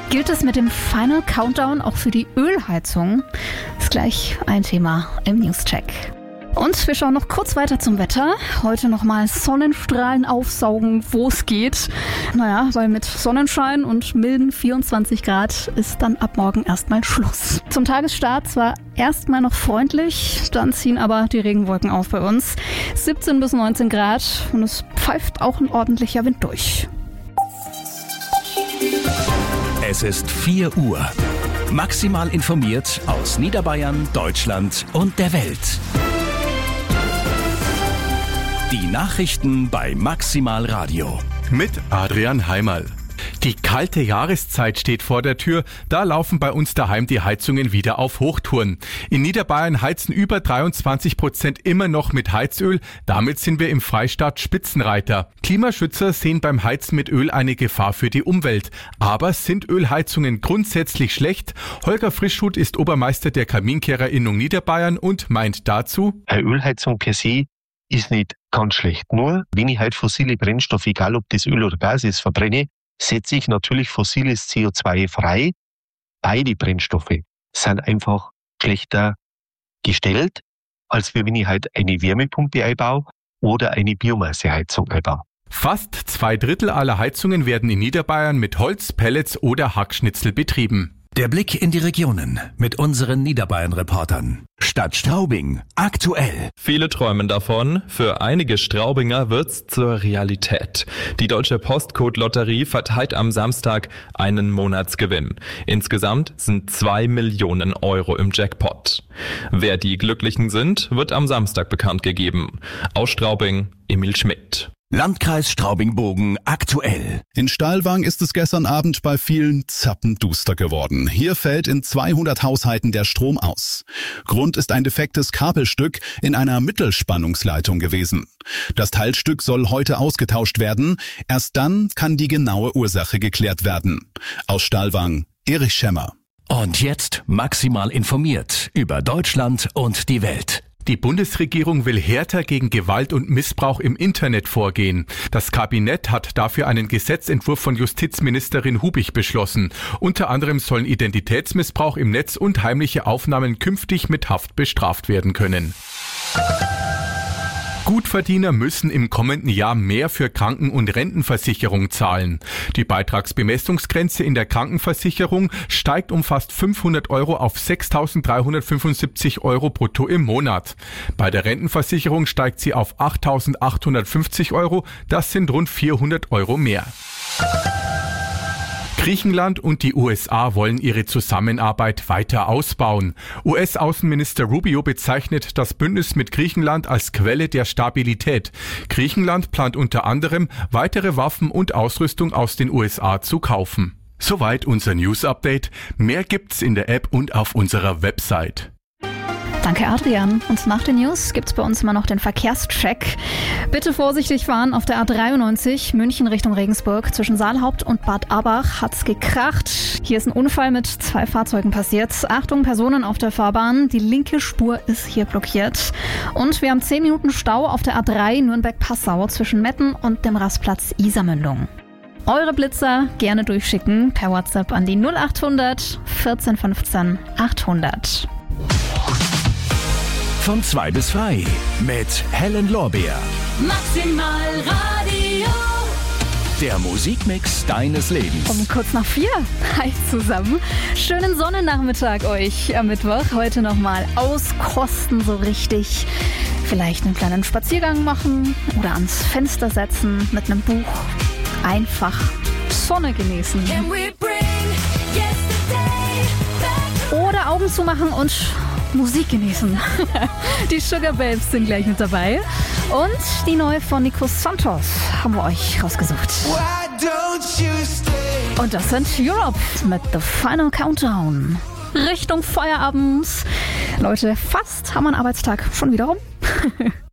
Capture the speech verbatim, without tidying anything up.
Gilt es mit dem Final Countdown auch für die Ölheizung? Ist gleich ein Thema im Newscheck. Und wir schauen noch kurz weiter zum Wetter. Heute nochmal Sonnenstrahlen aufsaugen, wo es geht. Naja, weil mit Sonnenschein und milden vierundzwanzig Grad ist dann ab morgen erstmal Schluss. Zum Tagesstart zwar erstmal noch freundlich, dann ziehen aber die Regenwolken auf bei uns. siebzehn bis neunzehn Grad und es pfeift auch ein ordentlicher Wind durch. Es ist vier Uhr. Maximal informiert aus Niederbayern, Deutschland und der Welt. Die Nachrichten bei Maximal Radio. Mit Adrian Heimerl. Die kalte Jahreszeit steht vor der Tür, da laufen bei uns daheim die Heizungen wieder auf Hochtouren. In Niederbayern heizen über dreiundzwanzig Prozent immer noch mit Heizöl, damit sind wir im Freistaat Spitzenreiter. Klimaschützer sehen beim Heizen mit Öl eine Gefahr für die Umwelt. Aber sind Ölheizungen grundsätzlich schlecht? Holger Frischhut ist Obermeister der Kaminkehrerinnung Niederbayern und meint dazu: Eine Ölheizung per se ist nicht ganz schlecht. Nur, wenn ich halt fossile Brennstoffe, egal ob das Öl oder Gas ist, verbrenne, setze ich natürlich fossiles C O zwei frei. Beide Brennstoffe sind einfach schlechter gestellt, als wenn ich halt eine Wärmepumpe einbaue oder eine Biomasseheizung einbaue. Fast zwei Drittel aller Heizungen werden in Niederbayern mit Holz, Pellets oder Hackschnitzel betrieben. Der Blick in die Regionen mit unseren Niederbayern-Reportern. Stadt Straubing, aktuell. Viele träumen davon, für einige Straubinger wird's zur Realität. Die Deutsche Postcode-Lotterie verteilt am Samstag einen Monatsgewinn. Insgesamt sind zwei Millionen Euro im Jackpot. Wer die Glücklichen sind, wird am Samstag bekannt gegeben. Aus Straubing, Emil Schmidt. Landkreis Straubing-Bogen aktuell. In Stahlwang ist es gestern Abend bei vielen zappenduster geworden. Hier fällt in zweihundert Haushalten der Strom aus. Grund ist ein defektes Kabelstück in einer Mittelspannungsleitung gewesen. Das Teilstück soll heute ausgetauscht werden. Erst dann kann die genaue Ursache geklärt werden. Aus Stahlwang, Erich Schemmer. Und jetzt maximal informiert über Deutschland und die Welt. Die Bundesregierung will härter gegen Gewalt und Missbrauch im Internet vorgehen. Das Kabinett hat dafür einen Gesetzentwurf von Justizministerin Hubich beschlossen. Unter anderem sollen Identitätsmissbrauch im Netz und heimliche Aufnahmen künftig mit Haft bestraft werden können. Gutverdiener müssen im kommenden Jahr mehr für Kranken- und Rentenversicherung zahlen. Die Beitragsbemessungsgrenze in der Krankenversicherung steigt um fast fünfhundert Euro auf sechstausenddreihundertfünfundsiebzig Euro brutto im Monat. Bei der Rentenversicherung steigt sie auf achttausendachthundertfünfzig Euro, das sind rund vierhundert Euro mehr. Griechenland und die U S A wollen ihre Zusammenarbeit weiter ausbauen. U S-Außenminister Rubio bezeichnet das Bündnis mit Griechenland als Quelle der Stabilität. Griechenland plant unter anderem, weitere Waffen und Ausrüstung aus den U S A zu kaufen. Soweit unser News-Update. Mehr gibt's in der App und auf unserer Website. Danke, Adrian. Und nach den News gibt's bei uns immer noch den Verkehrscheck. Bitte vorsichtig fahren auf der A dreiundneunzig, München Richtung Regensburg. Zwischen Saalhaupt und Bad Abach hat's gekracht. Hier ist ein Unfall mit zwei Fahrzeugen passiert. Achtung, Personen auf der Fahrbahn. Die linke Spur ist hier blockiert. Und wir haben zehn Minuten Stau auf der A drei Nürnberg-Passau zwischen Metten und dem Rastplatz Isarmündung. Eure Blitzer gerne durchschicken per WhatsApp an die null achthundert vierzehn fünfzehn achthundert. Von zwei bis drei mit Helen Lorbeer. Maximal Radio. Der Musikmix deines Lebens. Um kurz nach vier. Hi zusammen. Schönen Sonnennachmittag euch am Mittwoch. Heute nochmal auskosten so richtig. Vielleicht einen kleinen Spaziergang machen oder ans Fenster setzen mit einem Buch. Einfach Sonne genießen. Oder Augen zumachen und Musik genießen. Die Sugar Babes sind gleich mit dabei. Und die neue von Nico Santos haben wir euch rausgesucht. Und das sind Europe mit The Final Countdown. Richtung Feierabend. Leute, fast haben wir einen Arbeitstag schon wieder rum.